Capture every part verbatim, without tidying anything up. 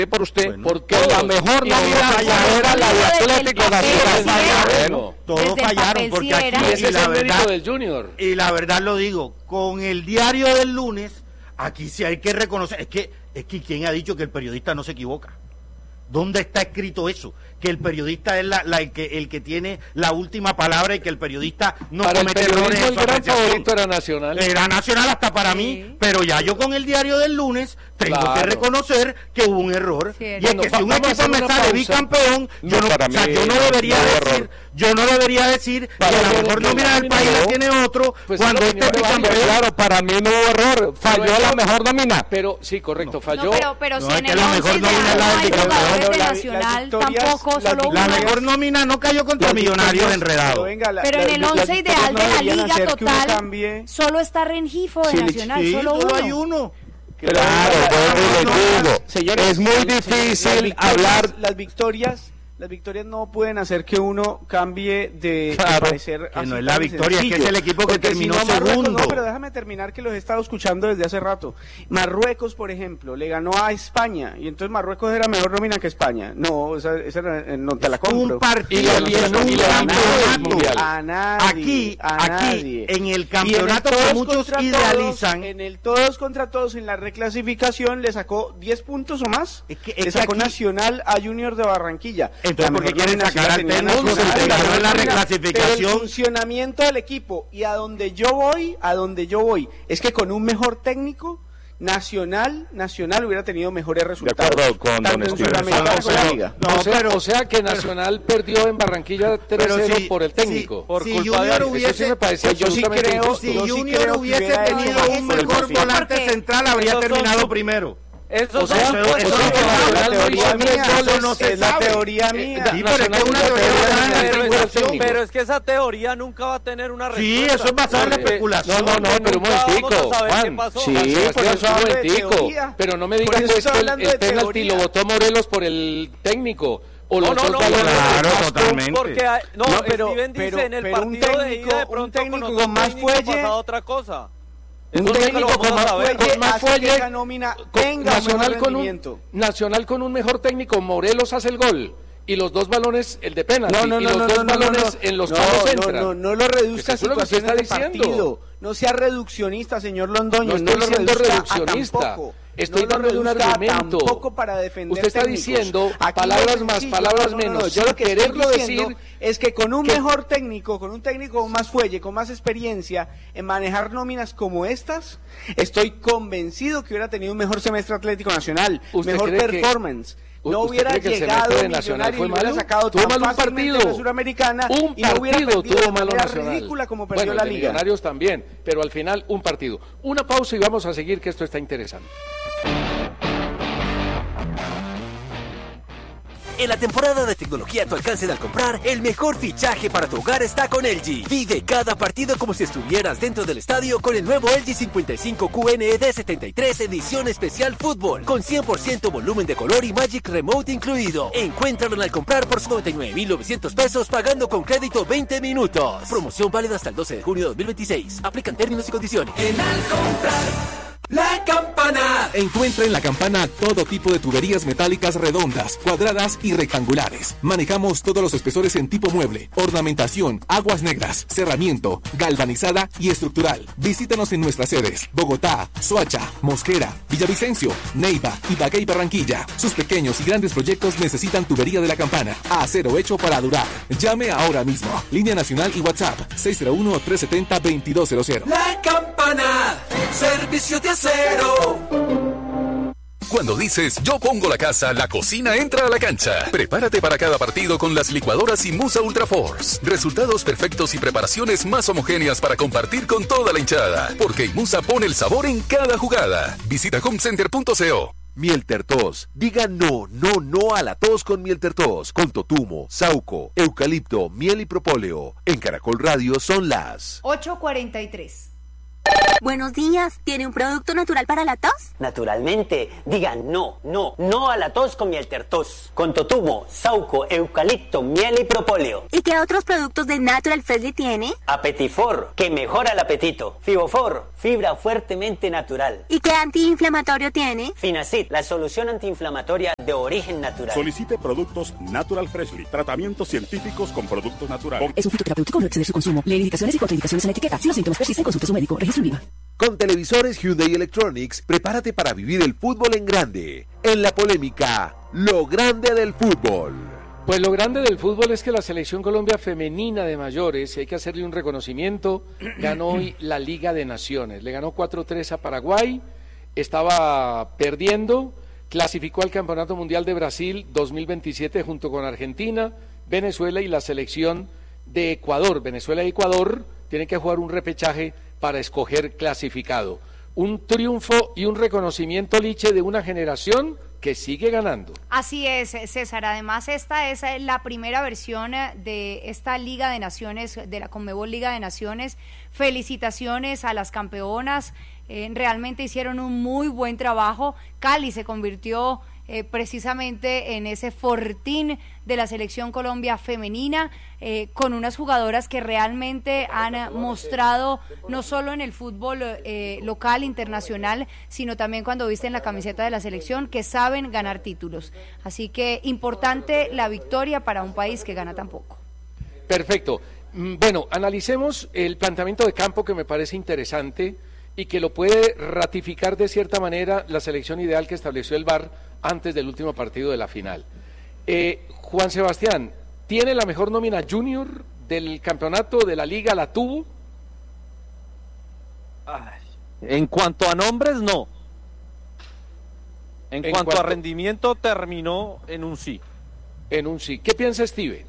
por usted, bueno, porque la mejor nómina era la de Atlético Nacional. Bueno, todos fallaron, porque aquí ese es el mérito del Junior. Y la verdad lo digo, con el diario del lunes, aquí sí hay que reconocer, es que, es que ¿quién ha dicho que el periodista no se equivoca? ¿Dónde está escrito eso? Que el periodista es la, la, el, que, el que tiene la última palabra y que el periodista no para comete el errores en el su gran apreciación. favorito era Nacional. Era Nacional hasta para sí. mí, pero ya yo con el diario del lunes tengo claro. que reconocer que hubo un error. Sí, y es bueno, que si un equipo me sale pausa. bicampeón, yo No, no, para o sea, mí, yo no debería no decir, error. yo no debería decir Para que la mí, mejor no, nómina del no, país no. la tiene otro Pues cuando es este la es opinión de bicampeón. varios. Claro, para mí no hubo error, falló Pero la eso- mejor nómina. Pero sí, correcto, No, falló. pero, pero No, si es en que el la once mejor ideal nómina es la no del hay bicampeón. jugadores de La- las Nacional, victorias- tampoco las solo La uno. mejor nómina no cayó contra Las Millonarios victorias- enredado. Pero, venga, la- Pero la- en el las once victorias ideal no de la deberían liga hacer que uno total cambie. solo está Rengifo de Sí, Nacional, Sí, solo solo uno. hay uno. Claro, Claro, vuelvo y le digo, Señores, es muy las difícil victorias- hablar. Las victorias, las victorias no pueden hacer que uno cambie de, Claro, de parecer. que así no es la tan victoria, es que sencillo. es el equipo que Porque terminó si no, Marruecos- segundo. No, pero déjame terminar que los he estado escuchando desde hace rato. Marruecos, por ejemplo, le ganó a España y entonces Marruecos era mejor nómina que España. No, esa, esa era- no te la compro. Un partido Y la en eliminó, un y la eliminó del campeonato. Mundial. A nadie, Aquí, a aquí, nadie. en el Y campeonato en el que todos muchos contra idealizan. todos, en el todos contra todos, en la reclasificación le sacó diez puntos o más. Es que- es le que sacó aquí- Nacional a Junior de Barranquilla. Entonces, La ¿por qué mejor quieren nómina sacar al tenía técnico? Nacional, Se ganó en la nómina, reclasificación. pero el funcionamiento del equipo y a donde yo voy, a donde yo voy, es que con un mejor técnico Nacional, Nacional hubiera tenido mejores resultados. acuerdo con tanto don en Steven. Sudamericana No, como en la pero- Liga. No, o, sea, pero- o sea que Nacional perdió en Barranquilla tres Pero cero si- por el técnico. si- por si culpa Junior de hubiese- Eso sí me parece yo sí absolutamente creo- injusto. Si yo sí Junior creo que hubiese hubiera hecho tenido más un por el mejor partido. volante Porque- central, habría Esos son terminado su- primero. Eso O sea, son o cosas sea, que que Nacional la no teoría hizo tres mía, goles, eso no se es la sabe. teoría Eh, mía. da- Sí, pero es que Nacional una hizo teoría tres basada goles, en la pero, especulación. técnico. pero es que esa teoría nunca va a tener una respuesta. Sí, eso es basado en la Porque- especulación. No, no, no, pero un Nunca vamos momentico, a saber qué Juan. pasó. Sí, Juan Sebastián, por eso un hablo de momentico. teoría. Pero no me Por digas eso pues estoy que el, hablando el de penalti teoría. lo votó Morelos por el técnico. O No, los no, dos no, balones claro, de Castro. totalmente. Porque hay- no, No, pero- Steven dice pero- en el pero un partido de técnico- ida de un pronto técnico con con más técnico ha fuelle- pasado otra cosa. Un Eso nunca técnico lo vamos con a más saber. fuelle, con más hace que fuelle, esa nómina con- tenga un Nacional mejor con un rendimiento. Nacional con un mejor técnico, Morelos hace el gol y los dos balones el de penalti No, no, y no, los no, dos no, no, balones no. en los no, palos no, entran. no, no lo reduzca a Eso es lo que usted situaciones de está diciendo. partido. No sea reduccionista, señor Londoño. No estoy lo siendo reduzca a reduccionista. tampoco. Estoy No lo dando un reduzca a argumento. tampoco para defender Usted está técnicos. diciendo Aquí palabras lo más, sencillo, palabras no, no, no, menos, Yo sin lo que estoy quererlo diciendo decir es que con un que- mejor técnico, con un técnico con más fuelle, con más experiencia en manejar nóminas como estas, estoy convencido que hubiera tenido un mejor semestre Atlético Nacional, ¿Usted mejor cree que- performance. No ¿Usted hubiera cree que el llegado semestre de Nacional Millonario fue y lo hubiera malo? sacado Tuvo tan mal un fácilmente partido. de la Suramericana Un y no hubiera partido perdido de tuvo malo manera Nacional. ridícula como perdió Bueno, la el de Liga. Millonarios también, pero al final un partido. Una pausa y vamos a seguir que esto está interesante. En la temporada de tecnología a tu alcance al comprar, el mejor fichaje para tu hogar está con L G. Vive cada partido como si estuvieras dentro del estadio con el nuevo L G cincuenta y cinco Q N E D setenta y tres edición especial fútbol, con cien por ciento volumen de color y Magic Remote incluido. Encuéntralo al comprar por noventa y nueve mil novecientos pesos pagando con crédito veinte minutos. Promoción válida hasta el doce de junio de dos mil veintiséis. Aplican términos y condiciones. En Al Comprar, La Campana. Encuentra en La Campana todo tipo de tuberías metálicas redondas, cuadradas y rectangulares. Manejamos todos los espesores en tipo mueble, ornamentación, aguas negras, cerramiento, galvanizada y estructural. Visítanos en nuestras sedes: Bogotá, Soacha, Mosquera, Villavicencio, Neiva, Ibagué y Barranquilla. Sus pequeños y grandes proyectos necesitan tubería de La Campana. Acero hecho para durar. Llame ahora mismo. Línea nacional y WhatsApp seis cero uno, tres siete cero, dos dos cero cero. La Campana, servicio de acero. Cuando dices yo pongo la casa, la cocina entra a la cancha. Prepárate para cada partido con las licuadoras Imusa Ultra Force. Resultados perfectos y preparaciones más homogéneas para compartir con toda la hinchada. Porque Imusa pone el sabor en cada jugada. Visita homecenter punto co. Miel Tertos. Diga no, no, no a la tos con Miel Tertos. Con totumo, sauco, eucalipto, miel y propóleo. En Caracol Radio son las ocho cuarenta y tres. Buenos días, ¿tiene un producto natural para la tos? Naturalmente, digan no, no, no a la tos con Mieltertos. Con totumo, sauco, eucalipto, miel y propóleo. ¿Y qué otros productos de Natural Freshly tiene? Apetifor, que mejora el apetito. Fibofor, fibra fuertemente natural. ¿Y qué antiinflamatorio tiene? Finacid, la solución antiinflamatoria de origen natural. Solicite productos Natural Freshly, tratamientos científicos con productos naturales. Es un fitoterapéutico, no exceder su consumo. Lee indicaciones y contraindicaciones en la etiqueta. Si los síntomas persisten, consulte a su médico. Registro IVA. Con televisores Hyundai Electronics, prepárate para vivir el fútbol en grande. En la polémica, lo grande del fútbol. Pues lo grande del fútbol es que la Selección Colombia femenina de mayores, hay que hacerle un reconocimiento, ganó hoy la Liga de Naciones. Le ganó cuatro tres a Paraguay, estaba perdiendo, clasificó al Campeonato Mundial de Brasil dos mil veintisiete junto con Argentina, Venezuela y la selección de Ecuador. Venezuela y Ecuador tienen que jugar un repechaje para escoger clasificado. Un triunfo y un reconocimiento, Liche, de una generación que sigue ganando. Así es, César. Además, esta es la primera versión de esta Liga de Naciones, de la Conmebol Liga de Naciones. Felicitaciones a las campeonas. Eh, realmente hicieron un muy buen trabajo. Cali se convirtió eh, precisamente en ese fortín de la Selección Colombia femenina, eh, con unas jugadoras que realmente han mostrado, no solo en el fútbol eh, local, internacional, sino también cuando visten la camiseta de la selección, que saben ganar títulos. Así que importante la victoria para un país que gana tan poco. Perfecto. Bueno, analicemos el planteamiento de campo, que me parece interesante y que lo puede ratificar de cierta manera la selección ideal que estableció el V A R antes del último partido de la final. Eh, Juan Sebastián, ¿tiene la mejor nómina junior del campeonato de la liga? ¿La tuvo? Ay, en cuanto a nombres, no. En, en cuanto, cuanto a rendimiento, terminó en un sí. En un sí. ¿Qué piensa Steve?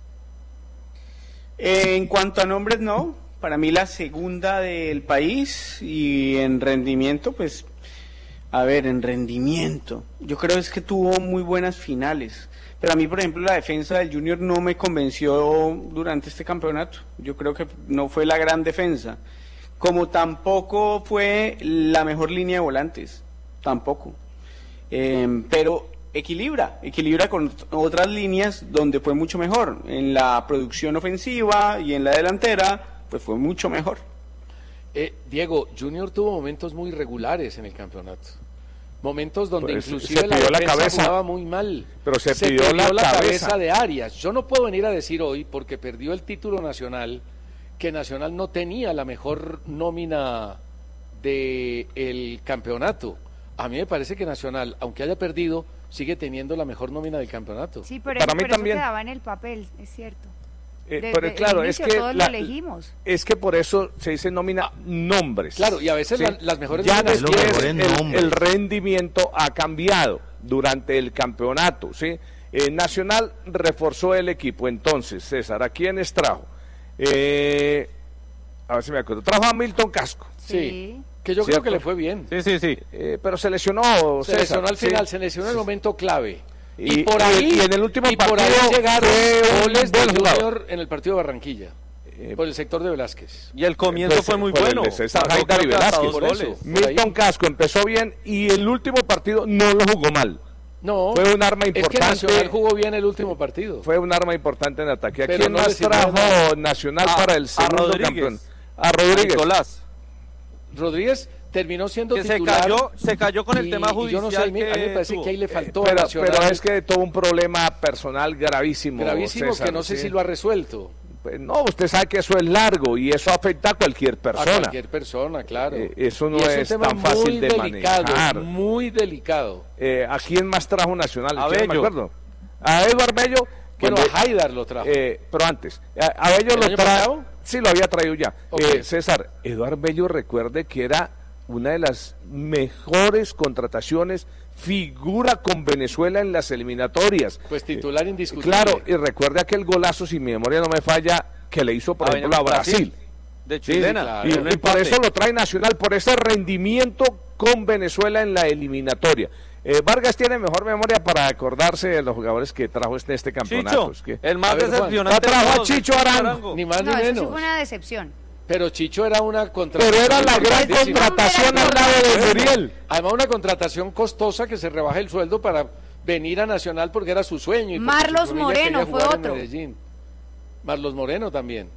Eh, en cuanto a nombres, no. Para mí la segunda del país, y en rendimiento, pues, a ver, en rendimiento, yo creo es que tuvo muy buenas finales. Pero a mí, por ejemplo, la defensa del Junior no me convenció durante este campeonato. Yo creo que no fue la gran defensa. Como tampoco fue la mejor línea de volantes. Tampoco. Eh, pero equilibra, equilibra con otras líneas donde fue mucho mejor. En la producción ofensiva y en la delantera, pues fue mucho mejor. Eh, Diego, Junior tuvo momentos muy regulares en el campeonato. Momentos donde pues inclusive la defensa la cabeza. jugaba muy mal. Pero se, se pidió, pidió la, la cabeza. cabeza de Arias. Yo no puedo venir a decir hoy, porque perdió el título nacional, que Nacional no tenía la mejor nómina del campeonato. A mí me parece que Nacional, aunque haya perdido, sigue teniendo la mejor nómina del campeonato. Sí, pero, Para eso, mí pero también. eso quedaba en el papel, es cierto. Eh, Desde pero claro, el es inicio que todos la, lo elegimos. es que por eso se dice nómina nombres. Claro, y a veces ¿sí? la, las mejores ya nóminas después el, el, el rendimiento ha cambiado durante el campeonato, ¿sí? Eh, Nacional reforzó el equipo. Entonces, César, ¿a quiénes trajo? Eh, a ver si me acuerdo. Trajo a Milton Casco. Sí. sí. Que yo ¿cierto? Creo que le fue bien. Sí, sí, sí. Eh, pero se lesionó. Se César, lesionó al final, sí. se lesionó en el momento clave. Y, y por ahí y en el último y partido por ahí llegaron goles de Junior jugador en el partido de Barranquilla, eh, por el sector de Velázquez. Y el comienzo pues, fue muy bueno. El de César Haidar y Velázquez. Por eso, Milton Casco empezó bien y el último partido no lo jugó mal. No, fue un arma importante. Es que Nacional jugó bien el último partido. Fue un arma importante en ataque. ¿A Pero quién no más trajo a, Nacional a, para el segundo a campeón? A Rodríguez. A Nicolás. Rodríguez terminó siendo que titular. Se cayó, se cayó con el y, tema judicial. Y yo no sé, a mí, que a mí me parece tuvo. que ahí le faltó eh, pero, a Nacional. Pero es que tuvo un problema personal gravísimo. Gravísimo, César, que no sé ¿sí? si lo ha resuelto. Pues no, usted sabe que eso es largo y eso afecta a cualquier persona. A cualquier persona, claro. Eh, eso no y es, es tan fácil de delicado, manejar. Muy delicado. Eh, ¿A quién más trajo Nacional? A Bello. Bello. Me acuerdo. A Eduardo Bello. Bueno, a Haidar lo trajo. Eh, pero antes. A, a Bello lo trajo. Sí, lo había traído ya. Okay. Eh, César, Eduardo Bello, recuerde que era una de las mejores contrataciones, figura con Venezuela en las eliminatorias. Pues titular indiscutible. Claro, y recuerde aquel golazo, si mi memoria no me falla, que le hizo, por a ejemplo, a Brasil. De chilena. Sí, claro, y, y por eso lo trae Nacional, por ese rendimiento con Venezuela en la eliminatoria. Eh, Vargas tiene mejor memoria para acordarse de los jugadores que trajo este, este campeonato. Chicho, es que, el más decepcionante. Trajo a Chicho Arango. Ni más no, ni eso menos. sí fue una decepción. Pero Chicho era una contratación. Pero era la gran contratación al lado de Muriel. Además, una contratación costosa que se rebaja el sueldo para venir a Nacional porque era su sueño. Y Marlos Moreno fue otro. Marlos Moreno también.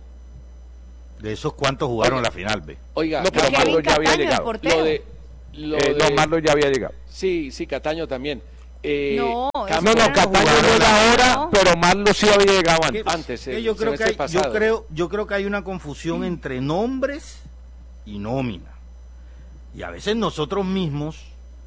De esos cuantos jugaron Oiga. la final, ve. Oiga, no, pero Marlos ya había llegado. Lo de, lo eh, de... No, Marlos ya había llegado. Sí, sí, Cataño también. Eh, no, Cam... no, no, Cataño no era ahora, no. pero Marlos sí había llegado antes. antes eh, yo, creo que hay, yo, creo, yo creo que hay una confusión mm. entre nombres y nómina. Y a veces nosotros mismos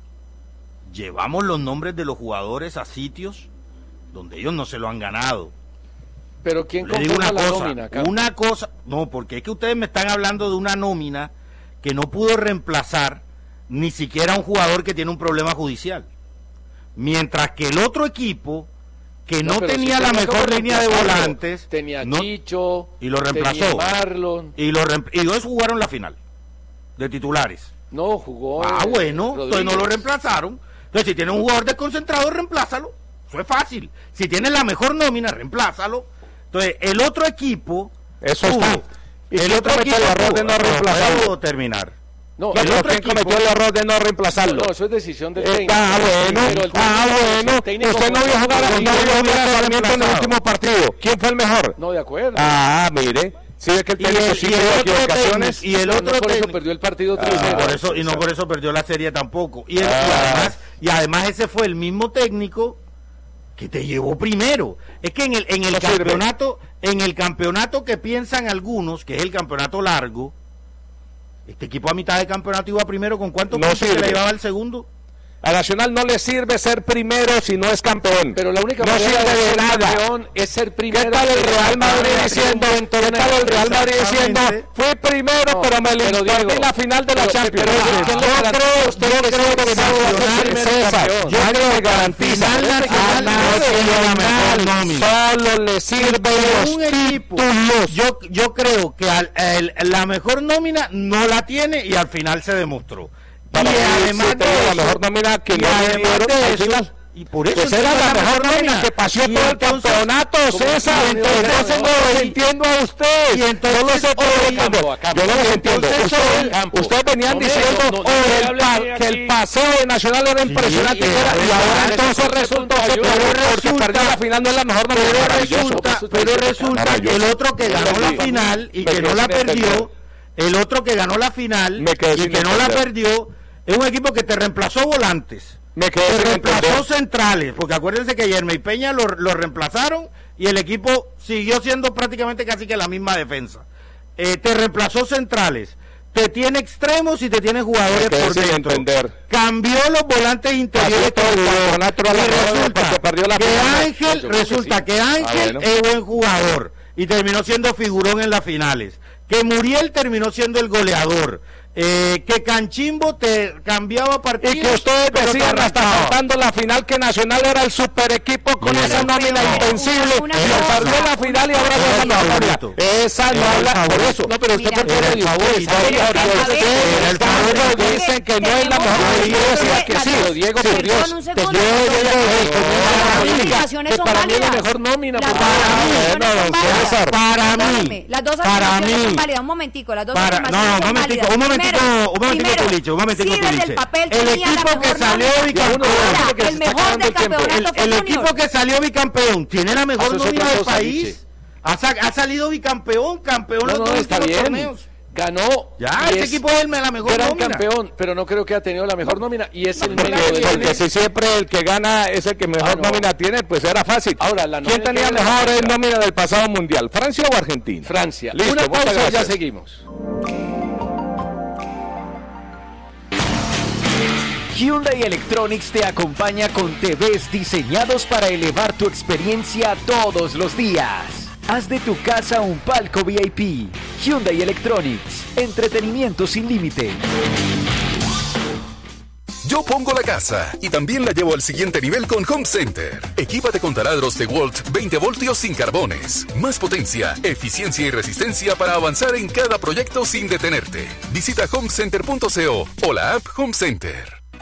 llevamos los nombres de los jugadores a sitios donde ellos no se lo han ganado. Pero ¿quién Le digo una la cosa, nómina? Carlos? Una cosa, no, porque es que ustedes me están hablando de una nómina que no pudo reemplazar ni siquiera a un jugador que tiene un problema judicial. Mientras que el otro equipo, que no, no tenía si la mejor línea de volantes, tenía no, Chicho, y lo reemplazó. Tenía Marlon. Y, lo reem- y ellos jugaron la final de titulares. No, jugó. Ah, eh, bueno, Rodríguez. entonces no lo reemplazaron. Entonces, si tienes un jugador desconcentrado, reemplázalo. Fue fácil. Si tienes la mejor nómina, reemplázalo. Entonces, el otro equipo. Eso tuvo, está. Y el otro cometió el error de no reemplazarlo. Puedo terminar. No, el otro equipo cometió el error de no reemplazarlo. No, eso es decisión del eh, técnico. Ah, bueno, el ah, bueno. técnico Usted no vio jugar a Sarmiento en el último partido. ¿Quién fue el mejor? No, de acuerdo. Ah, mire. Sí, es que el técnico sí tuvo equivocaciones. Y el otro no por eso técnico perdió el partido ah, tres cero. Por eso, y no por eso perdió la serie tampoco. Y, el, ah. y, además, y además ese fue el mismo técnico que te llevó primero. Es que en el, en el no campeonato, sirve. en el campeonato que piensan algunos, que es el campeonato largo, este equipo a mitad de campeonato iba primero. ¿Con cuántos no puntos se le llevaba el segundo? A Nacional no le sirve ser primero si no es campeón. Pero la única no manera sirve de ser nada. campeón es ser primero. ¿Qué tal el Real Madrid diciendo? ¿Qué tal el Real Madrid diciendo? Fui primero, no, pero me le perdí la final de la pero, Champions. Pero, ah, pero, yo creo, yo creo que Nacional, yo creo que garantiza a Nacional solo le sirve un equipo. Yo, yo creo que al, el, la mejor nómina no la tiene y al final se demostró. Para y además sí, de eso, la mejor nómina que no además de eso, final. Y por eso pues era la mejor nómina que pasó todo el campeonato, César. Entonces no lo entiendo a usted. Y entonces no lo estoy campo, yo no lo entiendo. Ustedes venían diciendo que el paseo de Nacional era impresionante y ahora entonces resultó que perdió la final no es la mejor nómina. Pero resulta que el otro que ganó la final y que no la perdió, el otro que ganó la final y que no la perdió, es un equipo que te reemplazó volantes, me te reemplazó entender. centrales, porque acuérdense que Yerme y Peña lo, lo reemplazaron y el equipo siguió siendo prácticamente casi que la misma defensa. Eh, te reemplazó centrales, te tiene extremos y te tiene jugadores por dentro. Entender. Cambió los volantes interiores todo el y resulta perdió la que Ángel, resulta que, sí. que Ángel ah, bueno. es buen jugador y terminó siendo figurón en las finales. Que Muriel terminó siendo el goleador, eh, que Canchimbo te cambiaba partidos. Y que ustedes decían hasta faltando la final que Nacional era el super equipo con Mira, esa nómina no, invencible. Una, una y perdió la final y ahora no la nómina. Esa no habla por eso. No, pero usted perdió el favorito. El favorito dicen que no es la mejor. Yo decía que sí, pero Diego, por Dios. Que para mí es la mejor nómina. Para mí. Las dos afirmaciones son válidas. Un momentico, las dos afirmaciones son válidas. Un momentico, un momentico, Tuliche, un momentico, Tuliche. El equipo que salió bicampeón, el mejor del campeonato, el equipo que salió bicampeón tiene la mejor nómina del país. Ha salido bicampeón, campeón los dos últimos torneos. Ganó. Ya, ese equipo es la mejor gran nómina. campeón, pero no creo que ha tenido la mejor nómina y es el medio de porque si siempre el que gana es el que mejor ah, no. nómina tiene, pues era fácil. Ahora, la ¿quién tenía mejor nómina del pasado mundial? ¿Francia o Argentina? Francia. Listo, una pausa y ya seguimos. Hyundai Electronics te acompaña con T Vs diseñados para elevar tu experiencia todos los días. Haz de tu casa un palco V I P. Hyundai Electronics. Entretenimiento sin límite. Yo pongo la casa y también la llevo al siguiente nivel con Home Center. Equípate con taladros de Walt veinte voltios sin carbones. Más potencia, eficiencia y resistencia para avanzar en cada proyecto sin detenerte. Visita home center punto co o la app Home Center.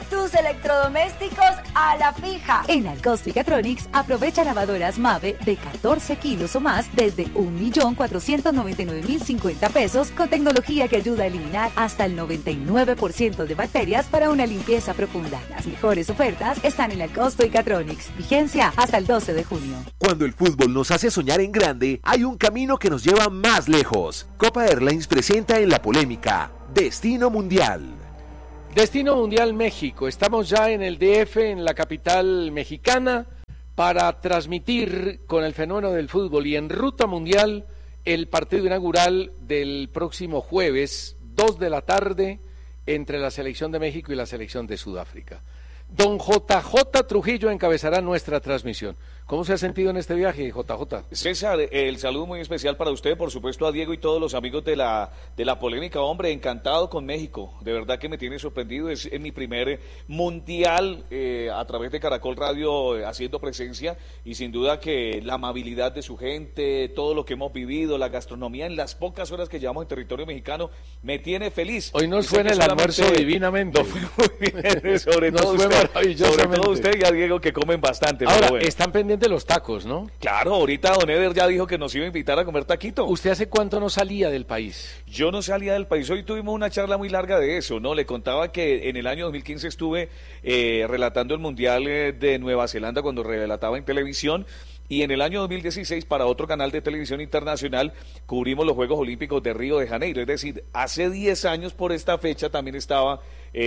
tus electrodomésticos a la fija. En Alcosto y Catronics aprovecha lavadoras Mave de catorce kilos o más desde un millón cuatrocientos noventa y nueve mil cincuenta pesos con tecnología que ayuda a eliminar hasta el noventa y nueve por ciento de bacterias para una limpieza profunda. Las mejores ofertas están en Alcosto y Catronics. Vigencia hasta el doce de junio. Cuando el fútbol nos hace soñar en grande, hay un camino que nos lleva más lejos. Copa Airlines presenta en la polémica Destino Mundial. Destino Mundial México. Estamos ya en el D F, en la capital mexicana, para transmitir con el fenómeno del fútbol y en ruta mundial el partido inaugural del próximo jueves, dos de la tarde, entre la selección de México y la selección de Sudáfrica. Don J J Trujillo encabezará nuestra transmisión. ¿Cómo se ha sentido en este viaje, J J? César, el saludo muy especial para usted, por supuesto a Diego y todos los amigos de la de la polémica. Hombre, encantado con México, de verdad que me tiene sorprendido. Es en mi primer mundial eh, a través de Caracol Radio eh, haciendo presencia, y sin duda que la amabilidad de su gente, todo lo que hemos vivido, la gastronomía en las pocas horas que llevamos en territorio mexicano, me tiene feliz. Hoy nos suena el almuerzo divinamente. No fue muy bien, sobre todo usted, sobre todo usted y a Diego, que comen bastante. Ahora, bueno. están pendientes de los tacos, ¿no? Claro, ahorita Don Eder ya dijo que nos iba a invitar a comer taquito. ¿Usted hace cuánto no salía del país? Yo no salía del país. Hoy tuvimos una charla muy larga de eso, ¿no? Le contaba que en el año dos mil quince estuve eh, relatando el Mundial eh, de Nueva Zelanda cuando relataba en televisión. Y en el año dos mil dieciséis, para otro canal de televisión internacional, cubrimos los Juegos Olímpicos de Río de Janeiro. Es decir, hace diez años por esta fecha también estaba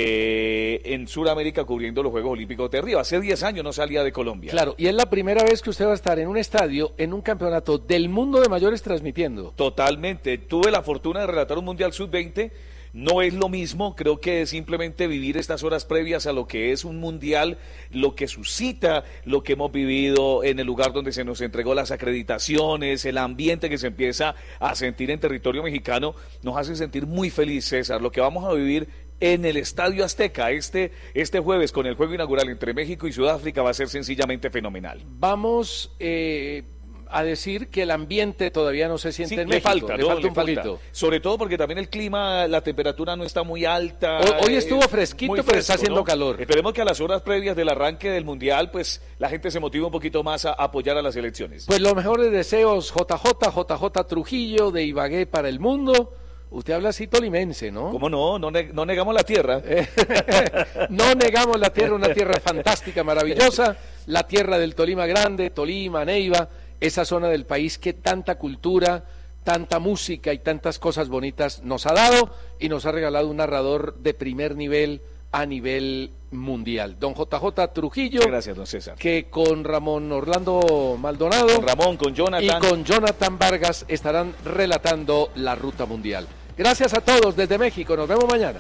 eh, en Sudamérica cubriendo los Juegos Olímpicos de Río. Hace diez años no salía de Colombia. Claro, y es la primera vez que usted va a estar en un estadio, en un campeonato del mundo de mayores transmitiendo. Totalmente. Tuve la fortuna de relatar un Mundial sub veinte. No es lo mismo, creo que simplemente vivir estas horas previas a lo que es un mundial, lo que suscita, lo que hemos vivido en el lugar donde se nos entregó las acreditaciones, el ambiente que se empieza a sentir en territorio mexicano, nos hace sentir muy feliz, César. Lo que vamos a vivir en el Estadio Azteca este, este jueves con el juego inaugural entre México y Sudáfrica va a ser sencillamente fenomenal. Vamos eh, a decir que el ambiente todavía no se siente sí, en le México. Falta, le no, falta le un falta. poquito. Sobre todo porque también el clima, la temperatura no está muy alta. Hoy, hoy estuvo fresquito, fresco, pero está haciendo ¿no? calor. Esperemos que a las horas previas del arranque del Mundial, pues la gente se motive un poquito más a apoyar a las elecciones. Pues los mejores deseos, J J, J J Trujillo, de Ibagué para el mundo. Usted habla así tolimense, ¿no? ¿Cómo no? No, ne no negamos la tierra. No negamos la tierra, una tierra fantástica, maravillosa. La tierra del Tolima Grande, Tolima, Neiva, esa zona del país que tanta cultura, tanta música y tantas cosas bonitas nos ha dado y nos ha regalado un narrador de primer nivel a nivel mundial. Don J J Trujillo. Muchas gracias, don César. Que con Ramón Orlando Maldonado. Con Ramón, con Jonathan. Y con Jonathan Vargas estarán relatando la ruta mundial. Gracias a todos desde México. Nos vemos mañana.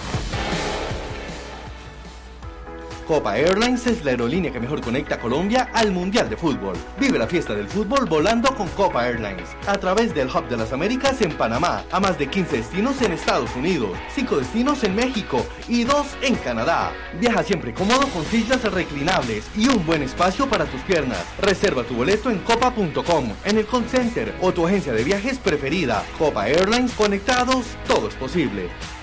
Copa Airlines es la aerolínea que mejor conecta a Colombia al Mundial de Fútbol. Vive la fiesta del fútbol volando con Copa Airlines a través del Hub de las Américas en Panamá, a más de quince destinos en Estados Unidos, cinco destinos en México y dos en Canadá. Viaja siempre cómodo con sillas reclinables y un buen espacio para tus piernas. Reserva tu boleto en copa punto com, en el call center o tu agencia de viajes preferida. Copa Airlines, conectados, todo es posible.